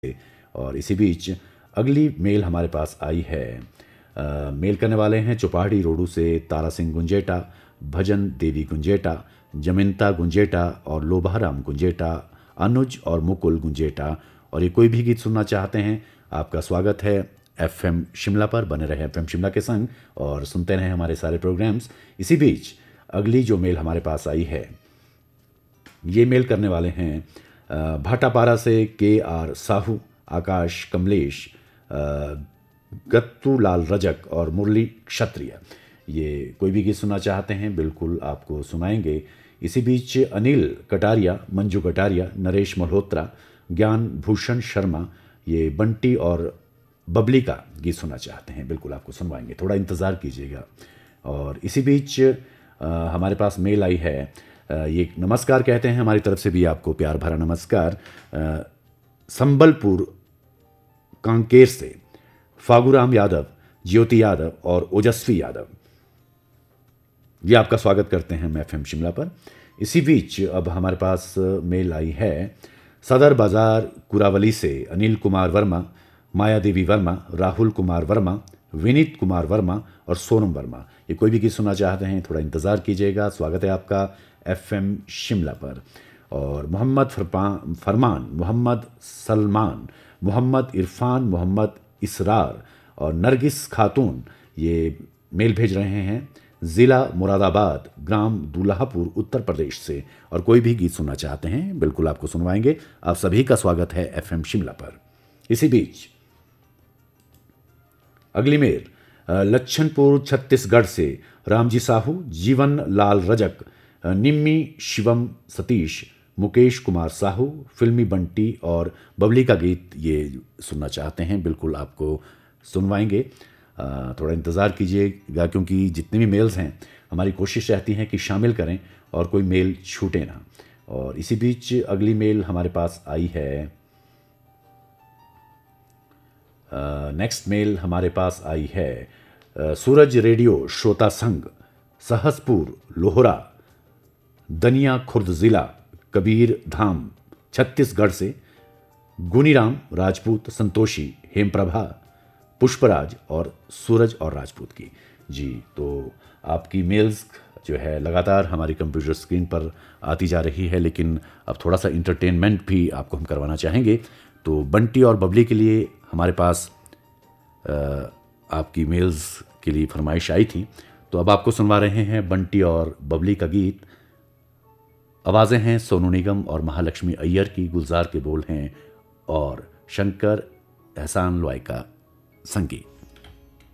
और इसी बीच अगली मेल हमारे पास आई है। मेल करने वाले हैं चौपाड़ी रोडू से तारा सिंह गुंजेटा, भजन देवी गुंजेटा, जमिनता गुंजेटा और लोभाराम गुंजेटा, अनुज और मुकुल गुंजेटा। और ये कोई भी गीत सुनना चाहते हैं, आपका स्वागत है एफएम शिमला पर। बने रहे एफएम शिमला के संग और सुनते रहें हमारे सारे प्रोग्राम्स। इसी बीच अगली जो मेल हमारे पास आई है, ये मेल करने वाले हैं भाटापारा से के.आर. साहू, आकाश कमलेश, गत्तूलाल रजक और मुरली क्षत्रिय। ये कोई भी गीत सुनना चाहते हैं, बिल्कुल आपको सुनाएंगे। इसी बीच अनिल कटारिया, मंजू कटारिया, नरेश मल्होत्रा, ज्ञान भूषण शर्मा, ये बंटी और बबली का गीत सुनना चाहते हैं, बिल्कुल आपको सुनवाएंगे, थोड़ा इंतज़ार कीजिएगा। और इसी बीच हमारे पास मेल आई है, ये नमस्कार कहते हैं हमारी तरफ से भी आपको प्यार भरा नमस्कार। संबलपुर कांकेर से फागुराम यादव, ज्योति यादव और ओजस्वी यादव, ये आपका स्वागत करते हैं एफएम शिमला पर। इसी बीच अब हमारे पास मेल आई है सदर बाजार कुरावली से अनिल कुमार वर्मा, माया देवी वर्मा, राहुल कुमार वर्मा, विनीत कुमार वर्मा और सोनम वर्मा। ये कोई भी गीत सुनना चाहते हैं, थोड़ा इंतज़ार कीजिएगा। स्वागत है आपका एफएम शिमला पर। और मोहम्मद फरमान, मोहम्मद सलमान, मोहम्मद इरफान, मोहम्मद इसरार और नरगिस खातून ये मेल भेज रहे हैं ज़िला मुरादाबाद, ग्राम दूल्हापुर, उत्तर प्रदेश से। और कोई भी गीत सुनना चाहते हैं, बिल्कुल आपको सुनवाएंगे। आप सभी का स्वागत है एफएम शिमला पर। इसी बीच अगली मेल लच्छनपुर छत्तीसगढ़ से रामजी साहू, जीवन लाल रजक, निम्मी शिवम सतीश, मुकेश कुमार साहू, फिल्मी बंटी और बबली का गीत ये सुनना चाहते हैं, बिल्कुल आपको सुनवाएंगे। थोड़ा इंतज़ार कीजिएगा, क्योंकि जितने भी मेल्स हैं हमारी कोशिश रहती है कि शामिल करें और कोई मेल छूटे ना। और इसी बीच अगली मेल हमारे पास आई है, नेक्स्ट मेल हमारे पास आई है सूरज रेडियो श्रोता संघ, सहसपुर, लोहरा, दनिया खुर्द ज़िला, कबीर धाम, छत्तीसगढ़ से गुनीराम राजपूत, संतोषी, हेमप्रभा, पुष्पराज और सूरज और राजपूत की। जी, तो आपकी मेल्स जो है लगातार हमारी कंप्यूटर स्क्रीन पर आती जा रही है, लेकिन अब थोड़ा सा इंटरटेनमेंट भी आपको हम करवाना चाहेंगे। तो बंटी और बबली के लिए हमारे पास आपकी मेल्स के लिए फरमाइश आई थी, तो अब आपको सुनवा रहे हैं बंटी और बबली का गीत। आवाज़ें हैं सोनू निगम और महालक्ष्मी अय्यर की, गुलजार के बोल हैं और शंकर एहसान लॉय का संगीत।